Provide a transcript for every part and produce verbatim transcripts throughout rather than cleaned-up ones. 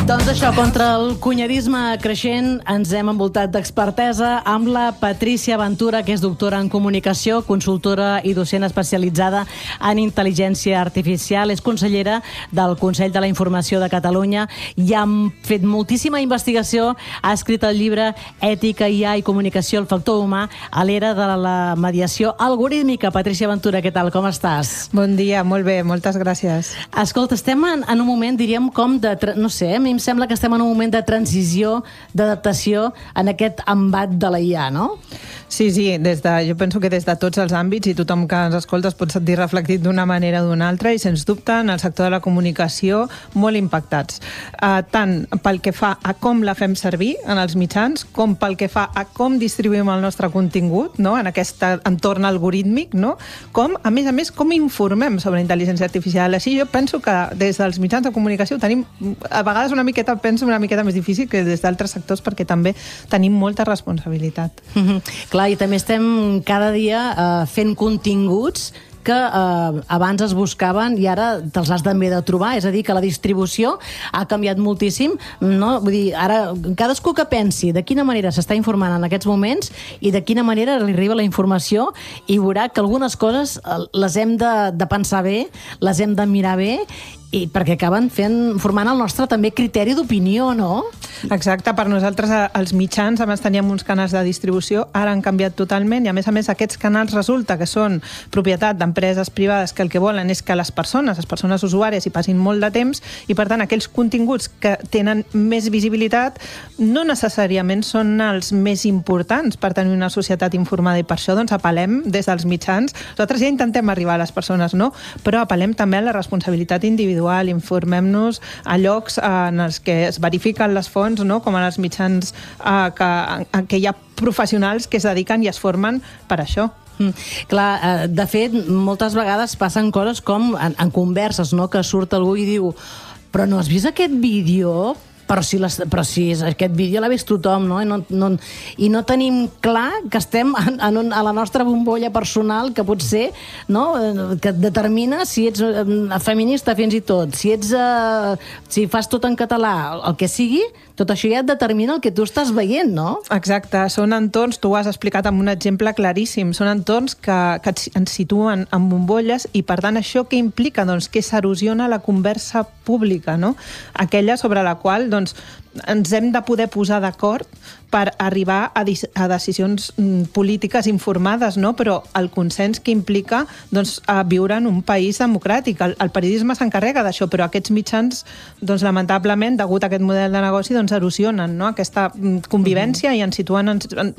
Doncs això, contra el cunyadisme creixent ens hem envoltat d'expertesa amb la Patrícia Ventura, que és doctora en comunicació, consultora i docent especialitzada en intel·ligència artificial. És consellera del Consell de la Informació de Catalunya i ha fet moltíssima investigació. Ha escrit el llibre Ètica, I A i comunicació, el factor humà a l'era de la mediació algorítmica. Patrícia Ventura, què tal? Com estàs? Bon dia, molt bé, moltes gràcies. Escolta, estem en, en un moment, diríem, com de... No sé, a mi em sembla que estem en un moment de transició, d'adaptació en aquest embat de la I A, no? Sí, sí, des de, jo penso que des de tots els àmbits i tothom que ens escolta es pot sentir reflectit d'una manera o d'una altra i, sens dubte, en el sector de la comunicació molt impactats. Uh, tant pel que fa a com la fem servir en els mitjans, com pel que fa a com distribuïm el nostre contingut, no?, en aquest entorn algorítmic, no?, com, a més a més, com informem sobre intel·ligència artificial. Així jo penso que des dels mitjans de comunicació tenim, a vegades una miqueta, penso una miqueta més difícil que des d'altres sectors perquè també tenim molta responsabilitat. Mm-hmm. Clar, i també estem cada dia eh, fent continguts que eh, abans es buscaven i ara te'ls has també de trobar, és a dir, que la distribució ha canviat moltíssim, no? Vull dir, ara cadascú que pensi de quina manera s'està informant en aquests moments i de quina manera li arriba la informació i veurà que algunes coses les hem de, de pensar bé, les hem de mirar bé i perquè acaben fent, formant el nostre també criteri d'opinió, no? Exacte, per nosaltres els mitjans abans teníem uns canals de distribució, ara han canviat totalment i a més a més aquests canals resulta que són propietat d'empreses privades que el que volen és que les persones, les persones usuàries hi passin molt de temps i per tant aquells continguts que tenen més visibilitat no necessàriament són els més importants per tenir una societat informada i per això doncs apel·lem des dels mitjans, nosaltres ja intentem arribar a les persones, no? Però apel·lem també a la responsabilitat individual, informem-nos a llocs en els que es verifiquen les fonts, no? Com en els mitjans eh, que, en què hi ha professionals que es dediquen i es formen per això. Mm, clar, eh, de fet, moltes vegades passen coses com en, en converses, no?, que surt algú i diu però no has vist aquest vídeo? Però si, les, però si aquest vídeo l'ha vist tothom, no? I, no, no? I no tenim clar que estem en, en un, a la nostra bombolla personal que potser, no?, que determina si ets feminista fins i tot, si ets uh, si fas tot en català, el que sigui, tot això ja et determina el que tu estàs veient, no? Exacte, són entorns, tu ho has explicat amb un exemple claríssim, són entorns que, que ens situen en bombolles i per tant això què implica? Doncs que s'erosiona la conversa pública, no? Aquella sobre la qual doncs, ens hem de poder posar d'acord per arribar a, a decisions polítiques informades, no? Però el consens que implica doncs, a viure en un país democràtic. El, el periodisme s'encarrega d'això, però aquests mitjans, doncs, lamentablement, degut a aquest model de negoci, doncs, erosionen, no?, aquesta convivència i ens situen en, en,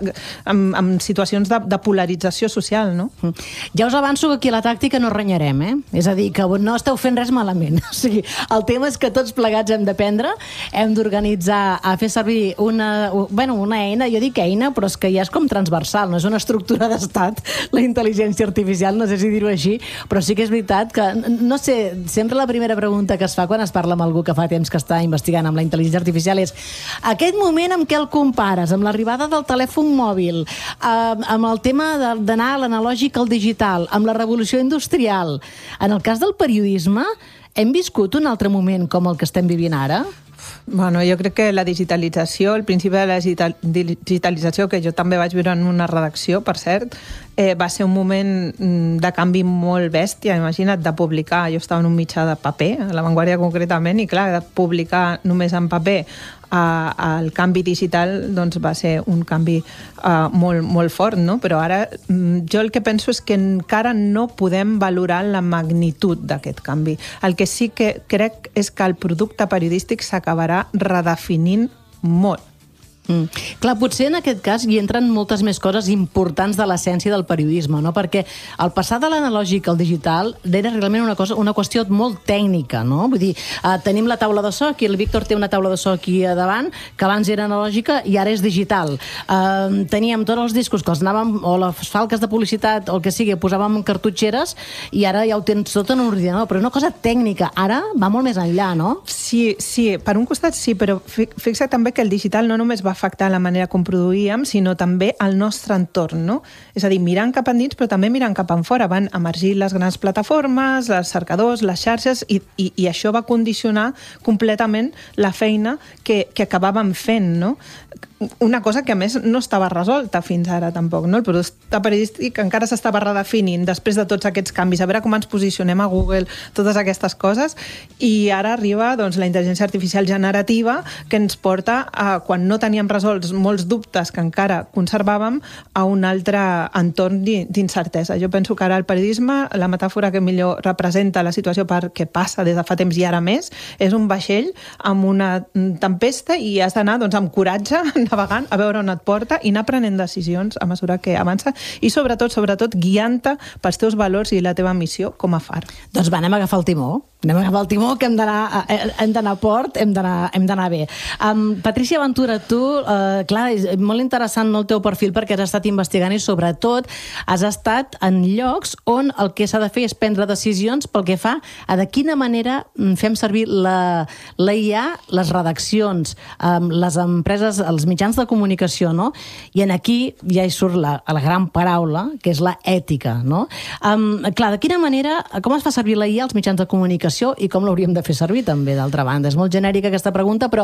en, en situacions de, de polarització social, no? Ja us avanço que aquí a la tàctica no renyarem, eh? És a dir, que no esteu fent res malament. O sigui, el tema és que tots plegats hem d'aprendre, hem d'organitzar, a fer servir una, bueno, una eina, jo dic eina, però és que ja és com transversal, no és una estructura d'estat, la intel·ligència artificial, no sé si dir-ho així, però sí que és veritat que, no sé, sempre la primera pregunta que es fa quan es parla amb algú que fa temps que està investigant amb la intel·ligència artificial és aquest moment amb què el compares, amb l'arribada del telèfon mòbil, amb el tema d'anar a l'analògic al digital, amb la revolució industrial. En el cas del periodisme, hem viscut un altre moment com el que estem vivint ara? Bueno, jo crec que la digitalització, el principi de la digitalització, que jo també vaig viure en una redacció, per cert, eh, va ser un moment de canvi molt bèstia. Imagina't, de publicar, jo estava en un mitjà de paper, a La Vanguardia concretament, i clar, de publicar només en paper el canvi digital doncs va ser un canvi uh, molt, molt fort, no? Però ara jo el que penso és que encara no podem valorar la magnitud d'aquest canvi. El que sí que crec és que el producte periodístic s'acabarà redefinint molt. Mm. Clar, potser en aquest cas hi entren moltes més coses importants de l'essència del periodisme, no? Perquè el passar de l'analògic al digital era realment una cosa, una qüestió molt tècnica, no? Vull dir, eh, tenim la taula de so, aquí el Víctor té una taula de so aquí a davant, que abans era analògica i ara és digital. Eh, teníem tots els discos que els anàvem, o les falques de publicitat, o el que sigui, posàvem en cartutxeres i ara ja ho tens tot en un ordinador, però és una cosa tècnica. Ara va molt més enllà, no? Sí, sí, per un costat sí, però fixa també que el digital no només va afectar la manera com produïem, sinó també el nostre entorn, no? És a dir, mirant cap endins, però també mirant cap en fora. Van emergir les grans plataformes, els cercadors, les xarxes, i, i, i això va condicionar completament la feina que, que acabàvem fent, no? Una cosa que, a més, no estava resolta fins ara, tampoc, no? El producte periodístic encara s'estava redefinint després de tots aquests canvis, a veure com ens posicionem a Google, totes aquestes coses, i ara arriba, doncs, la intel·ligència artificial generativa, que ens porta, a, quan no teníem resolts molts dubtes que encara conservàvem, a un altre entorn d'incertesa. Jo penso que ara el periodisme, la metàfora que millor representa la situació perquè passa des de fa temps i ara més, és un vaixell amb una tempesta i has d'anar, doncs, amb coratge, navegant, a veure on et porta i anar prenent decisions a mesura que avança i sobretot, sobretot, guiant-te pels teus valors i la teva missió com a far. Doncs va, anem a agafar el timó. Anem a agafar el timó, que hem d'anar hem d'anar a port, hem d'anar bé. Um, Patrícia Ventura, tu, uh, clar, és molt interessant el teu perfil perquè has estat investigant i sobretot has estat en llocs on el que s'ha de fer és prendre decisions pel que fa a de quina manera fem servir la, la I A, les redaccions, um, les empreses, els mitjans de comunicació, no? I en aquí ja hi surt la, la gran paraula, que és la ètica, no? Um, clar, de quina manera, com es fa servir la I A als mitjans de comunicació i com l'hauríem de fer servir també, d'altra banda? És molt genèrica aquesta pregunta, però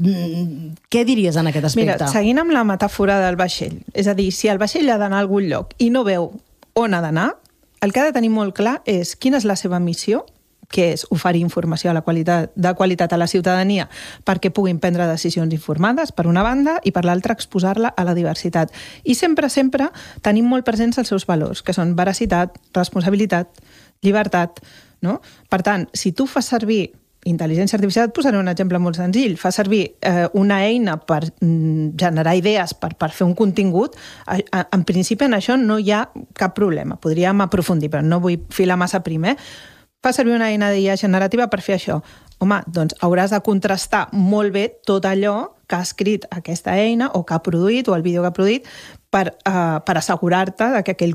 mm, què diries en aquest aspecte? Mira, seguint amb la metàfora del vaixell, és a dir, si el vaixell ha d'anar a algun lloc i no veu on ha d'anar, el que ha de tenir molt clar és quina és la seva missió, que és oferir informació a la qualitat, de qualitat a la ciutadania perquè puguin prendre decisions informades, per una banda, i per l'altra exposar-la a la diversitat. I sempre, sempre tenim molt presents els seus valors, que són veracitat, responsabilitat, llibertat, no? Per tant, si tu fas servir intel·ligència artificial, et posaré un exemple molt senzill, fa servir eh, una eina per mm, generar idees, per, per fer un contingut, a, a, en principi en això no hi ha cap problema, podríem aprofundir, però no vull filar massa primer. Fa servir una eina d'I A generativa per fer això. Home, doncs hauràs de contrastar molt bé tot allò que ha escrit aquesta eina o que ha produït, o el vídeo que ha produït, per, uh, per assegurar-te que aquell